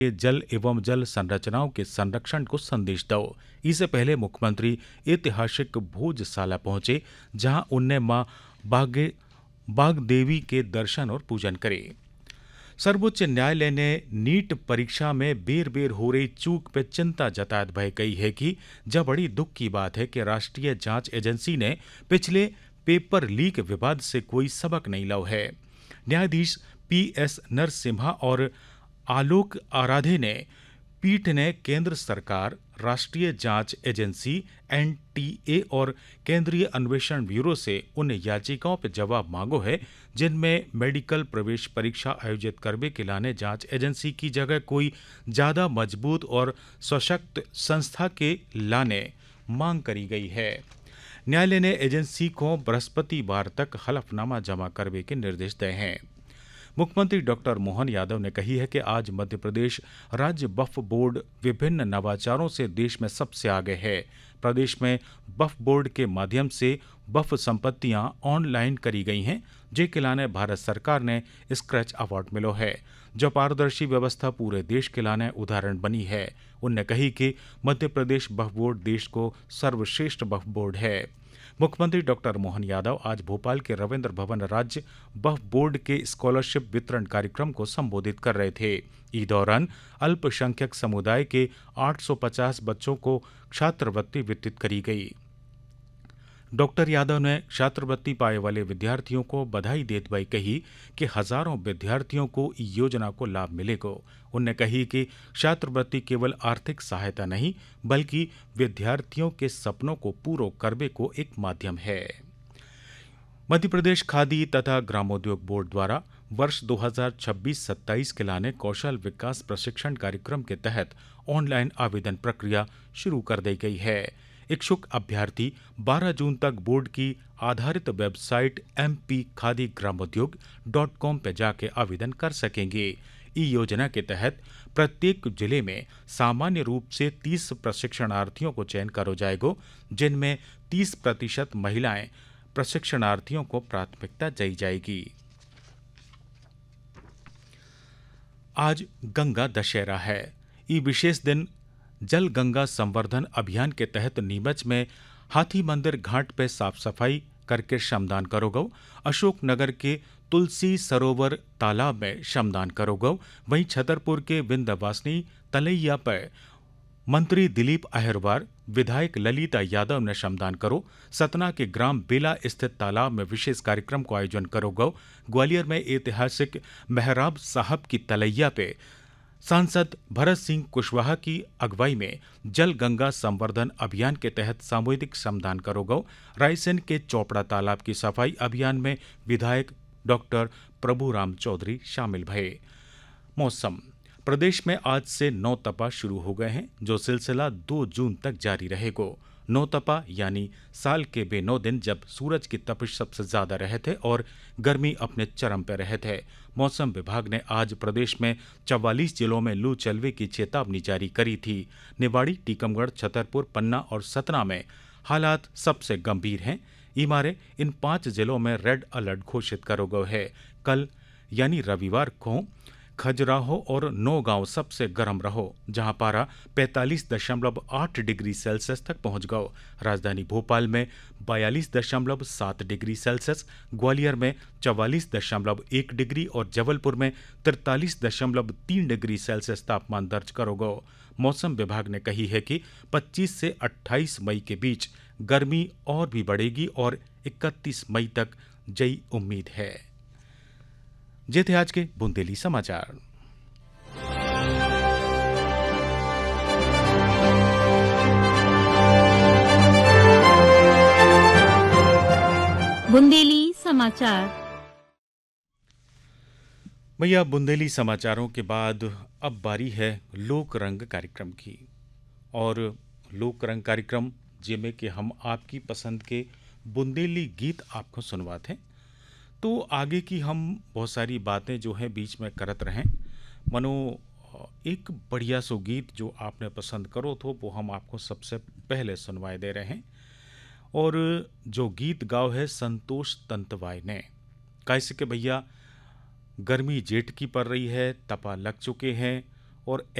के जल एवं जल संरचनाओं के संरक्षण को संदेश दो। इससे पहले मुख्यमंत्री ऐतिहासिक भोजशाला पहुंचे, जहां उनने मां बागदेवी के दर्शन और पूजन करे। सर्वोच्च न्यायालय ने नीट परीक्षा में बेर बेर हो रही चूक पर चिंता जताते भय कही है कि जब बड़ी दुख की बात है कि राष्ट्रीय जांच एजेंसी ने पिछले पेपर लीक विवाद से कोई सबक नहीं लो है। न्यायाधीश PS नरसिम्हा और आलोक आराधे ने पीठ ने केंद्र सरकार, राष्ट्रीय जांच एजेंसी NTA और केंद्रीय अन्वेषण ब्यूरो से उन याचिकाओं पर जवाब मांगो है जिनमें मेडिकल प्रवेश परीक्षा आयोजित करने के लाने जांच एजेंसी की जगह कोई ज्यादा मजबूत और सशक्त संस्था के लाने मांग करी गई है। न्यायालय ने एजेंसी को बृहस्पतिवार तक हलफनामा जमा करने के निर्देश दिए हैं। मुख्यमंत्री डॉक्टर मोहन यादव ने कही है कि आज मध्य प्रदेश राज्य वक्फ बोर्ड विभिन्न नवाचारों से देश में सबसे आगे है। प्रदेश में वक्फ बोर्ड के माध्यम से वक्फ संपत्तियां ऑनलाइन करी गई हैं, जिनके लाने भारत सरकार ने स्क्रैच अवार्ड मिलो है, जो पारदर्शी व्यवस्था पूरे देश के लाने उदाहरण बनी है। उन्होंने कही कि मध्य प्रदेश वक्फ बोर्ड देश को सर्वश्रेष्ठ वक्फ बोर्ड है। मुख्यमंत्री डॉक्टर मोहन यादव आज भोपाल के रविंद्र भवन राज्य वक्फ बोर्ड के स्कॉलरशिप वितरण कार्यक्रम को संबोधित कर रहे थे। इस दौरान अल्पसंख्यक समुदाय के 850 बच्चों को छात्रवृत्ति वितरित करी गई। डॉक्टर यादव ने छात्रवृत्ति पाए वाले विद्यार्थियों को बधाई देते हुए कही कि हजारों विद्यार्थियों को इस योजना को लाभ मिलेगा। उन्होंने कही कि छात्रवृत्ति केवल आर्थिक सहायता नहीं, बल्कि विद्यार्थियों के सपनों को पूरा करने को एक माध्यम है। मध्य प्रदेश खादी तथा ग्रामोद्योग बोर्ड द्वारा वर्ष 2026-27 के लाने कौशल विकास प्रशिक्षण कार्यक्रम के तहत ऑनलाइन आवेदन प्रक्रिया शुरू कर दी गई है। इच्छुक अभ्यर्थी 12 जून तक बोर्ड की आधारित वेबसाइट mpkhadigramodhyog.com पर जाकर आवेदन कर सकेंगे। इस योजना के तहत प्रत्येक जिले में सामान्य रूप से 30 प्रशिक्षणार्थियों को चयन करो जाएगा, जिनमें 30% महिलाएं प्रशिक्षणार्थियों को प्राथमिकता दी जाएगी। आज गंगा दशहरा है। ये विशेष दिन जल गंगा संवर्धन अभियान के तहत नीमच में हाथी मंदिर घाट पर साफ सफाई करके श्रमदान करोगे। अशोकनगर के तुलसी सरोवर तालाब में श्रमदान करोगे। वहीं छतरपुर के विंध्यवासिनी तलैया पर मंत्री दिलीप अहिरवार, विधायक ललिता यादव ने श्रमदान करो। सतना के ग्राम बेला स्थित तालाब में विशेष कार्यक्रम को आयोजन करोगे। ग्वालियर में ऐतिहासिक मेहराब साहब की तलैया पे सांसद भरत सिंह कुशवाहा की अगुवाई में जल गंगा संवर्धन अभियान के तहत सामूहिक श्रमदान करोगे। रायसेन के चौपड़ा तालाब की सफाई अभियान में विधायक डॉक्टर प्रभुराम चौधरी शामिल भये। मौसम। प्रदेश में आज से नौतपा शुरू हो गए हैं, जो सिलसिला 2 जून तक जारी रहेगा। नौतपा यानी साल के वे 9 दिन जब सूरज की तपिश सबसे ज्यादा रहे थे और गर्मी अपने चरम पर रहे थे। मौसम विभाग ने आज प्रदेश में 44 जिलों में लू चलने की चेतावनी जारी करी थी। निवाड़ी, टीकमगढ़, छतरपुर, पन्ना और सतना में हालात सबसे गंभीर हैं। इमारे इन 5 जिलों में रेड अलर्ट घोषित करो गए है। कल यानी रविवार को खजुराहो और नौगांव सबसे गर्म रहो, जहां पारा 45.8 डिग्री सेल्सियस तक पहुंच गया। राजधानी भोपाल में 42.7 डिग्री सेल्सियस, ग्वालियर में 44.1 डिग्री और जबलपुर में 43.3 डिग्री सेल्सियस तापमान दर्ज करो गया। मौसम विभाग ने कही है कि 25 से 28 मई के बीच गर्मी और भी बढ़ेगी और 31 मई तक जई उम्मीद है। ये थे आज के बुंदेली समाचार। बुंदेली समाचार। भैया, बुंदेली समाचारों के बाद अब बारी है लोक रंग कार्यक्रम की। और लोक रंग कार्यक्रम जिसमें कि हम आपकी पसंद के बुंदेली गीत आपको सुनवाते हैं। तो आगे की हम बहुत सारी बातें जो हैं बीच में करत रहें। मनो एक बढ़िया सो गीत जो आपने पसंद करो तो वो हम आपको सबसे पहले सुनवाए दे रहे हैं। और जो गीत गाओ है संतोष तंतवाय ने। कैसे कि भैया गर्मी जेठ की पड़ रही है, तपा लग चुके हैं और